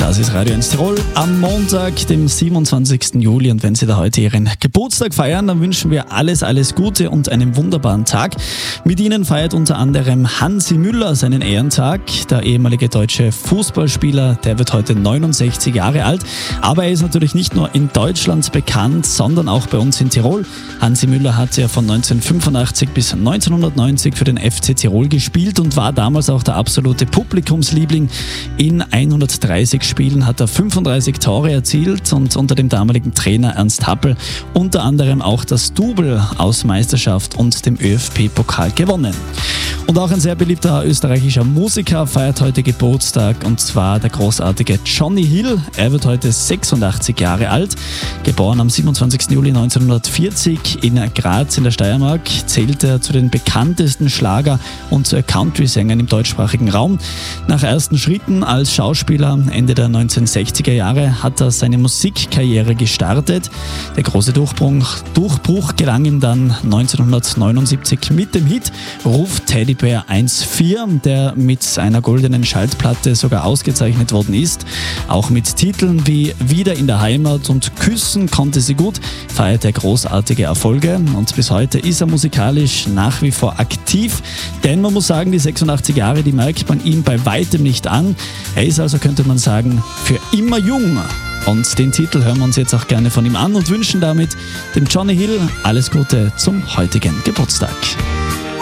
Das ist Radio 1 Tirol am Montag, dem 27. Juli. Und wenn Sie da heute Ihren Geburtstag feiern, dann wünschen wir alles Gute und einen wunderbaren Tag. Mit Ihnen feiert unter anderem Hansi Müller seinen Ehrentag. Der ehemalige deutsche Fußballspieler, der wird heute 69 Jahre alt. Aber er ist natürlich nicht nur in Deutschland bekannt, sondern auch bei uns in Tirol. Hansi Müller hat ja von 1985 bis 1990 für den FC Tirol gespielt und war damals auch der absolute Publikumsliebling. In 130 Spielen hat er 35 Tore erzielt und unter dem damaligen Trainer Ernst Happel unter anderem auch das Double aus Meisterschaft und dem ÖFB-Pokal gewonnen. Und auch ein sehr beliebter österreichischer Musiker feiert heute Geburtstag, und zwar der großartige Johnny Hill. Er wird heute 86 Jahre alt. Geboren am 27. Juli 1940 in Graz in der Steiermark, zählt er zu den bekanntesten Schlager- und Country-Sängern im deutschsprachigen Raum. Nach ersten Schritten als Schauspieler Ende der 1960er Jahre hat er seine Musikkarriere gestartet. Der große Durchbruch gelang ihm dann 1979 mit dem Hit Ruf Teddybär 1.4, der mit einer goldenen Schallplatte sogar ausgezeichnet worden ist. Auch mit Titeln wie Wieder in der Heimat und Küssen konnte sie gut, feiert er großartige Erfolge, und bis heute ist er musikalisch nach wie vor aktiv, denn man muss sagen, die 86 Jahre, die merkt man ihm bei weitem nicht an. Er ist also, könnte man sagen, für immer jung. Und den Titel hören wir uns jetzt auch gerne von ihm an und wünschen damit dem Johnny Hill alles Gute zum heutigen Geburtstag.